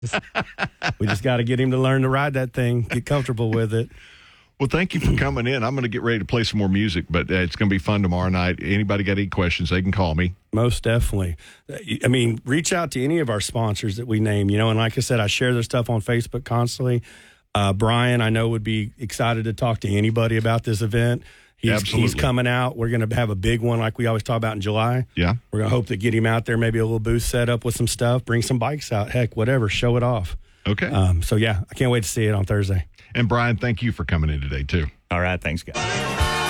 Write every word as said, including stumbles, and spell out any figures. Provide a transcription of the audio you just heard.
We just got to get him to learn to ride that thing, get comfortable with it. Well, thank you for coming in. I'm going to get ready to play some more music, but uh, it's going to be fun tomorrow night. Anybody got any questions, they can call me. Most definitely. I mean, reach out to any of our sponsors that we name, you know, and like I said, I share their stuff on Facebook constantly. Uh, Brian, I know, would be excited to talk to anybody about this event. He's, Absolutely. he's coming out. We're going to have a big one like we always talk about in July. Yeah. We're going to hope to get him out there, maybe a little booth set up with some stuff, bring some bikes out, heck, whatever, show it off. Okay. Um, so, yeah, I can't wait to see it on Thursday. And, Brian, thank you for coming in today, too. All right. Thanks, guys.